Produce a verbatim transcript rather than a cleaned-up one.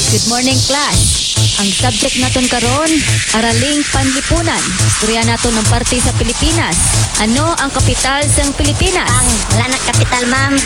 Good morning, class. Ang subject naton karon, araling panlipunan. Istorya naton ng parte sa Pilipinas. Ano ang kapital sa Pilipinas? Ang wala na kapital, ma'am.